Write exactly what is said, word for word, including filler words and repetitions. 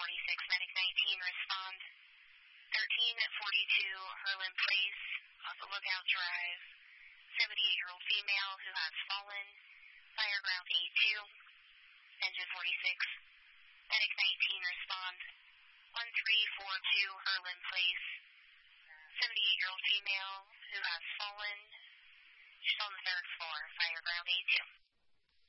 forty-six, Medic nineteen, respond. thirteen forty-two, Herlin Place, off of Lookout Drive. seventy-eight-year-old female who has fallen. Fireground A two, engine forty-six. Medic nineteen, respond. one three four two, Herlin Place. seventy-eight-year-old female who has fallen. She's on the third floor, Fireground A two.